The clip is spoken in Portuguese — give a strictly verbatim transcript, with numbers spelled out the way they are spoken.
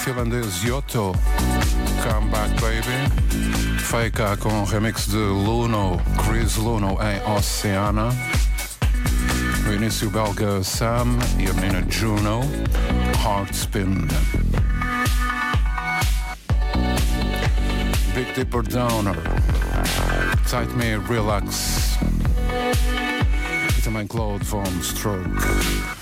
finlandês Yotto, Come Back Baby. Feika com remix de Luno, Chris Luno em Oceana. O início belga Sam e a menina Juno, Heartspin. Big Dipper Downer, Tight Me Relax. E também Claude Von Stroke.